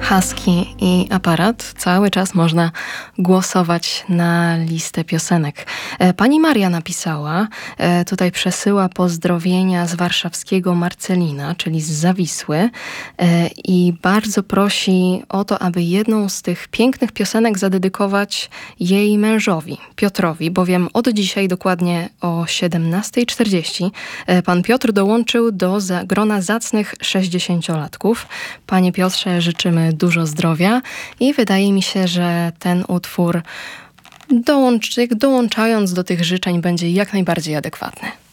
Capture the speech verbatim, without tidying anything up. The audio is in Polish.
Husky i aparat. Cały czas można głosować na listę piosenek. Pani Maria napisała, tutaj przesyła pozdrowienia z warszawskiego Marcelina, czyli z Zawisły, i bardzo prosi o to, aby jedną z tych pięknych piosenek zadedykować jej mężowi, Piotrowi, bowiem od dzisiaj dokładnie o siedemnasta czterdzieści pan Piotr dołączył do za- grona zacnych sześćdziesięciolatków. Panie Piotrze, życzymy dużo zdrowia i wydaje mi się, że ten utwór dołącz, dołączając do tych życzeń będzie jak najbardziej adekwatny.